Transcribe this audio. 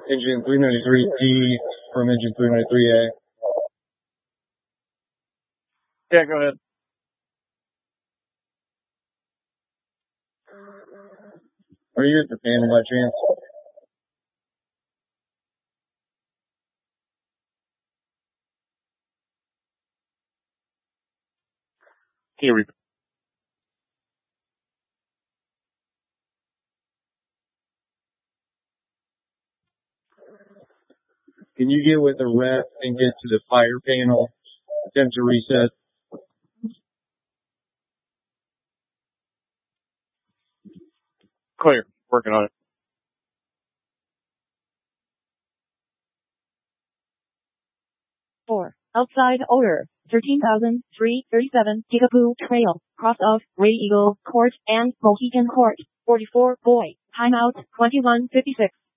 Engine 393D from engine 393A. Yeah, go ahead. Are you at the panel by chance? Can you repeat? Can you get with the rep and get to the fire panel? Attempt to reset. Clear. Working on it. Outside order, 13,337 Kickapoo Trail, cross of Ray Eagle Court and Mohegan Court, 44 boy, timeout 21:56.